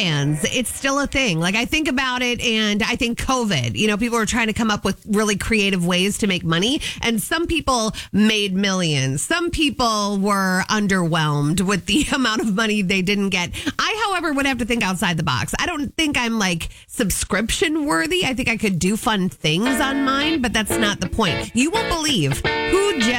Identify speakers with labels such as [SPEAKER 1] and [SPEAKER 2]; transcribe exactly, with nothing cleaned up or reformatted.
[SPEAKER 1] OnlyFans, it's still a thing. Like, I think about it, and I think COVID, you know, people are trying to come up with really creative ways to make money. And some people made millions. Some people were underwhelmed with the amount of money they didn't get. I, however, would have to think outside the box. I don't think I'm like subscription worthy. I think I could do fun things on mine, but that's not the point. You won't believe who just